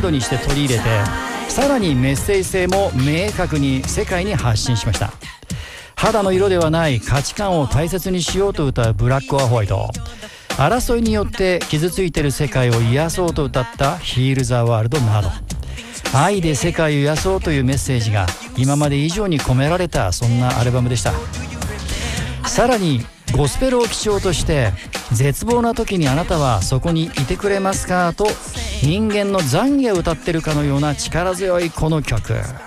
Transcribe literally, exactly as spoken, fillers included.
ドにして取り入れて、さらにメッセージ性も明確に世界に発信しました。肌の色ではない価値観を大切にしようと歌うブラック・オア・ホワイト、争いによって傷ついている世界を癒そうと歌ったヒール・ザ・ワールドなど、愛で世界を癒そうというメッセージが今まで以上に込められた、そんなアルバムでした。さらにゴスペルを基調として、絶望な時にあなたはそこにいてくれますかと人間の懺悔を歌ってるかのような力強いこの曲。